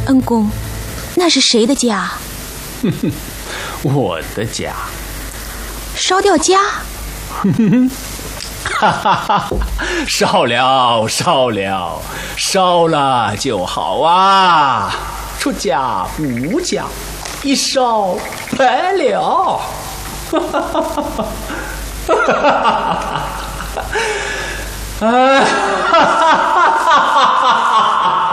恩公，那是谁的家？ 哼哼，我的家。 烧掉家？ 哼哼，哈哈哈！烧了，烧了，烧了就好啊！出家无家，一烧白了。哈哈哈哈哈！哈哈哈哈哈！哎，哈哈哈哈哈！